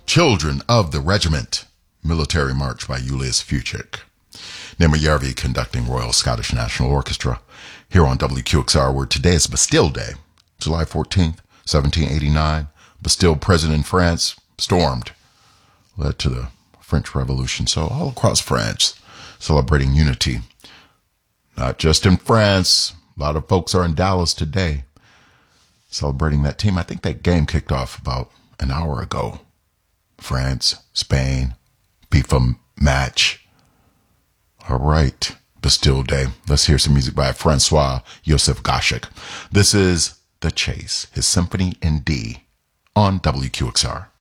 Children of the Regiment, Military March by Julius Fuchik. Nemajärvi conducting Royal Scottish National Orchestra here on WQXR, where today is Bastille Day, July 14th, 1789. Bastille prison in France stormed, led to the French Revolution. So all across France, celebrating unity. Not just in France. A lot of folks are in Dallas today, celebrating that team. I think that game kicked off about an hour ago. France, Spain, FIFA match. All right, Bastille Day. Let's hear some music by Francois Joseph Goshek. This is The Chase, his Symphony in D on WQXR.